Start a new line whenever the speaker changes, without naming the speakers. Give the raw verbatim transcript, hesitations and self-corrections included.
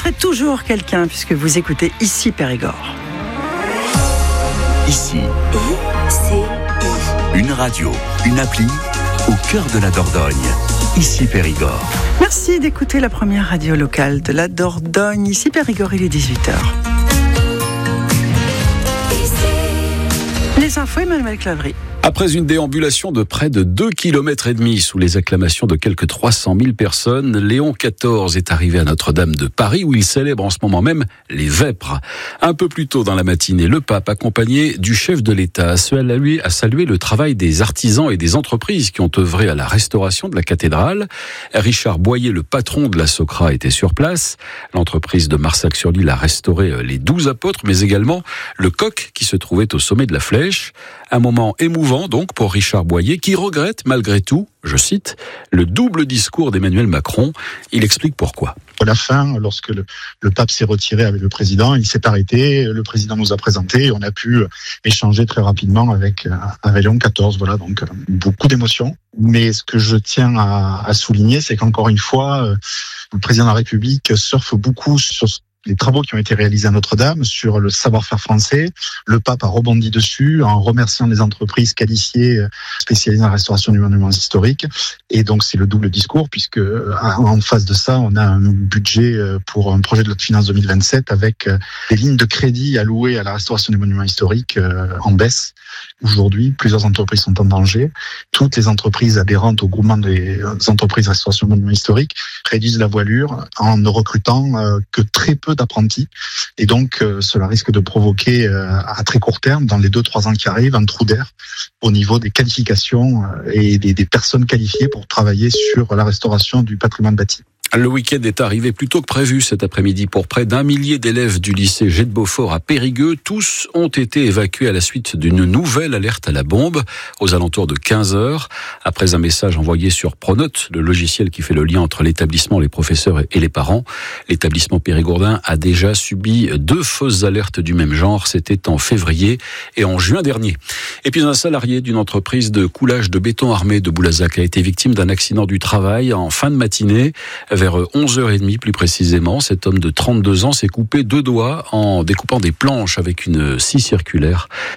rencontrez toujours quelqu'un puisque vous écoutez Ici Périgord.
Ici,
I C I.
une radio, une appli au cœur de la Dordogne. Ici Périgord.
Merci d'écouter la première radio locale de la Dordogne. Ici Périgord, il est dix-huit heures. Les infos, Emmanuel Clavry.
Après une déambulation de près de deux kilomètres et demi sous les acclamations de quelques trois cent mille personnes, Léon quatorze est arrivé à Notre-Dame de Paris où il célèbre en ce moment même les Vêpres. Un peu plus tôt dans la matinée, le pape, accompagné du chef de l'État, a salué, a salué le travail des artisans et des entreprises qui ont œuvré à la restauration de la cathédrale. Richard Boyer, le patron de la Socra, était sur place. L'entreprise de Marsac-sur-l'Île a restauré les douze apôtres, mais également le coq qui se trouvait au sommet de la flèche. Un moment émouvant donc pour Richard Boyer, qui regrette malgré tout, je cite, le double discours d'Emmanuel Macron. Il explique pourquoi.
À la fin, lorsque le, le pape s'est retiré avec le président, il s'est arrêté, le président nous a présenté et on a pu échanger très rapidement avec, avec Léon quatorze. Voilà, donc beaucoup d'émotions. Mais ce que je tiens à, à souligner, c'est qu'encore une fois, le président de la République surfe beaucoup sur ce les travaux qui ont été réalisés à Notre-Dame sur le savoir-faire français. Le pape a rebondi dessus en remerciant les entreprises qualifiées spécialisées dans la restauration du monument historique. Et donc, c'est le double discours puisque en face de ça, on a un budget pour un projet de loi de finances deux mille vingt-sept avec des lignes de crédit allouées à la restauration des monuments historiques en baisse. Aujourd'hui, plusieurs entreprises sont en danger. Toutes les entreprises adhérentes au groupement des entreprises de restauration des monuments historiques réduisent la voilure en ne recrutant que très peu d'apprentis. Et donc, euh, cela risque de provoquer euh, à très court terme, dans les deux trois ans qui arrivent, un trou d'air au niveau des qualifications euh, et des, des personnes qualifiées pour travailler sur la restauration du patrimoine bâti.
Le week-end est arrivé plus tôt que prévu cet après-midi pour près d'un millier d'élèves du lycée Jet de Beaufort à Périgueux. Tous ont été évacués à la suite d'une nouvelle alerte à la bombe aux alentours de quinze heures. Après un message envoyé sur Pronote, le logiciel qui fait le lien entre l'établissement, les professeurs et les parents, l'établissement périgourdin a déjà subi deux fausses alertes du même genre. C'était en février et en juin dernier. Et puis un salarié d'une entreprise de coulage de béton armé de Boulazac a été victime d'un accident du travail en fin de matinée. Vers onze heures trente plus précisément, cet homme de trente-deux ans s'est coupé deux doigts en découpant des planches avec une scie circulaire.